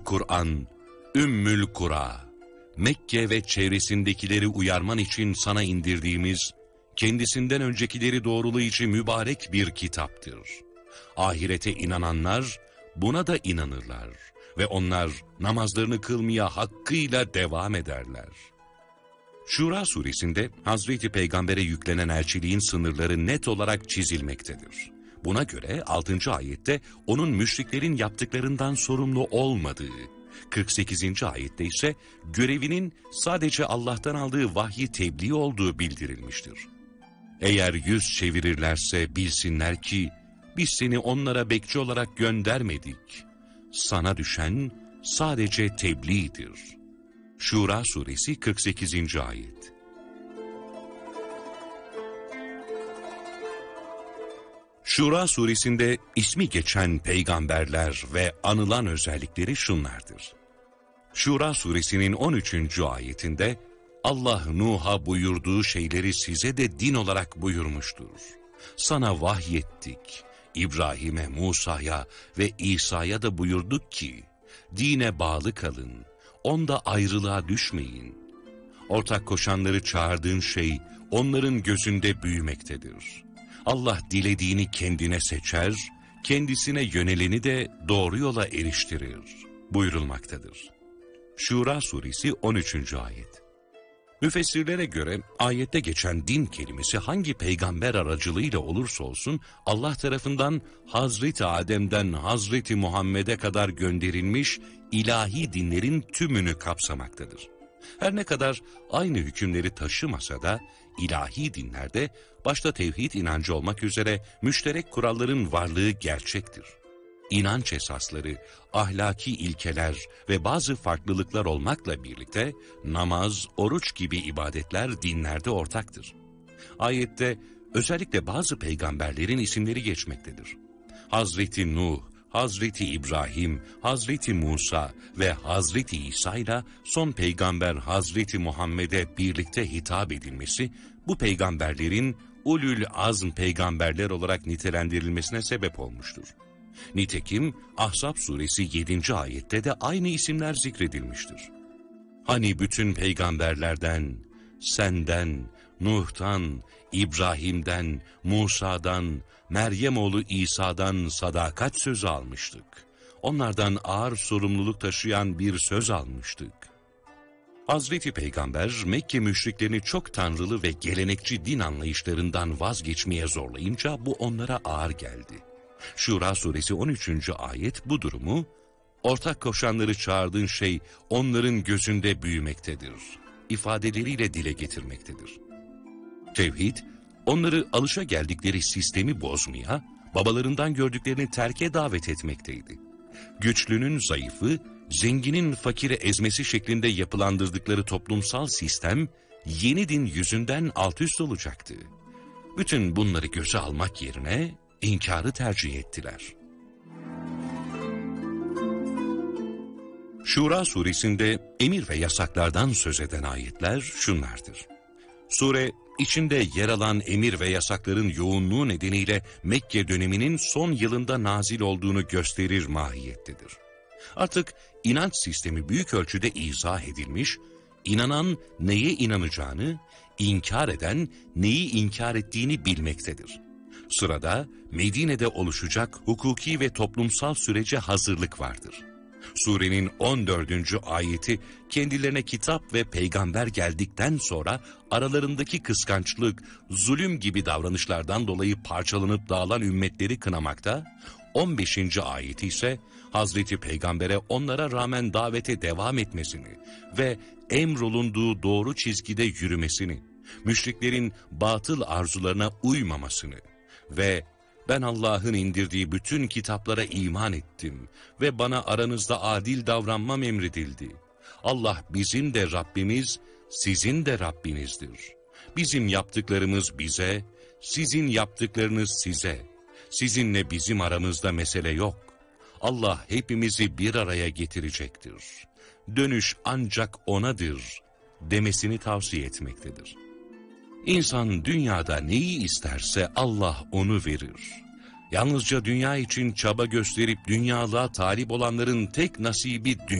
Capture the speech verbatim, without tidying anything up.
Kur'an, Ümmül Kura, Mekke ve çevresindekileri uyarman için sana indirdiğimiz, kendisinden öncekileri doğrulayıcı mübarek bir kitaptır. Ahirete inananlar buna da inanırlar ve onlar namazlarını kılmaya hakkıyla devam ederler. Şura suresinde Hazreti Peygamber'e yüklenen elçiliğin sınırları net olarak çizilmektedir. Buna göre altıncı ayette onun müşriklerin yaptıklarından sorumlu olmadığı, kırk sekizinci ayette ise görevinin sadece Allah'tan aldığı vahyi tebliğ olduğu bildirilmiştir. Eğer yüz çevirirlerse bilsinler ki biz seni onlara bekçi olarak göndermedik. Sana düşen sadece tebliğdir. Şura suresi kırk sekizinci ayet. Şura suresinde ismi geçen peygamberler ve anılan özellikleri şunlardır. Şura suresinin on üçüncü ayetinde Allah Nuh'a buyurduğu şeyleri size de din olarak buyurmuştur. Sana vahyettik. İbrahim'e, Musa'ya ve İsa'ya da buyurduk ki, dine bağlı kalın, onda ayrılığa düşmeyin. Ortak koşanları çağırdığın şey onların gözünde büyümektedir. Allah dilediğini kendine seçer, kendisine yöneleni de doğru yola eriştirir buyurulmaktadır. Şura suresi on üçüncü ayet. Müfessirlere göre ayette geçen din kelimesi hangi peygamber aracılığıyla olursa olsun Allah tarafından Hazreti Adem'den Hazreti Muhammed'e kadar gönderilmiş ilahi dinlerin tümünü kapsamaktadır. Her ne kadar aynı hükümleri taşımasa da ilahi dinlerde başta tevhid inancı olmak üzere müşterek kuralların varlığı gerçektir. İnanç esasları, ahlaki ilkeler ve bazı farklılıklar olmakla birlikte namaz, oruç gibi ibadetler dinlerde ortaktır. Ayette özellikle bazı peygamberlerin isimleri geçmektedir. Hazreti Nuh, Hazreti İbrahim, Hazreti Musa ve Hazreti İsa ile son peygamber Hazreti Muhammed'e birlikte hitap edilmesi, bu peygamberlerin ulul azm peygamberler olarak nitelendirilmesine sebep olmuştur. Nitekim Ahzab suresi yedinci ayette de aynı isimler zikredilmiştir. Hani bütün peygamberlerden, senden, Nuh'tan, İbrahim'den, Musa'dan, Meryem oğlu İsa'dan sadakat sözü almıştık. Onlardan ağır sorumluluk taşıyan bir söz almıştık. Hazreti Peygamber Mekke müşriklerini çok tanrılı ve gelenekçi din anlayışlarından vazgeçmeye zorlayınca bu onlara ağır geldi. Şura suresi on üçüncü ayet bu durumu, ortak koşanları çağırdığın şey onların gözünde büyümektedir ifadeleriyle dile getirmektedir. Tevhid, onları alışageldikleri sistemi bozmaya, babalarından gördüklerini terke davet etmekteydi. Güçlünün zayıfı, zenginin fakire ezmesi şeklinde yapılandırdıkları toplumsal sistem, yeni din yüzünden alt üst olacaktı. Bütün bunları göze almak yerine inkarı tercih ettiler. Şura suresinde emir ve yasaklardan söz eden ayetler şunlardır. Sure, içinde yer alan emir ve yasakların yoğunluğu nedeniyle Mekke döneminin son yılında nazil olduğunu gösterir mahiyettedir. Artık inanç sistemi büyük ölçüde izah edilmiş, inanan neye inanacağını, inkar eden neyi inkar ettiğini bilmektedir. Sırada Medine'de oluşacak hukuki ve toplumsal sürece hazırlık vardır. Surenin on dördüncü ayeti kendilerine kitap ve peygamber geldikten sonra aralarındaki kıskançlık, zulüm gibi davranışlardan dolayı parçalanıp dağılan ümmetleri kınamakta, on beşinci ayeti ise Hazreti Peygamber'e onlara rağmen davete devam etmesini ve emrolunduğu doğru çizgide yürümesini, müşriklerin batıl arzularına uymamasını ve ben Allah'ın indirdiği bütün kitaplara iman ettim ve bana aranızda adil davranmam emredildi. Allah bizim de Rabbimiz, sizin de Rabbinizdir. Bizim yaptıklarımız bize, sizin yaptıklarınız size. Sizinle bizim aramızda mesele yok. Allah hepimizi bir araya getirecektir. Dönüş ancak O'nadır demesini tavsiye etmektedir. İnsan dünyada neyi isterse Allah onu verir. Yalnızca dünya için çaba gösterip dünyalığa talip olanların tek nasibi dünya.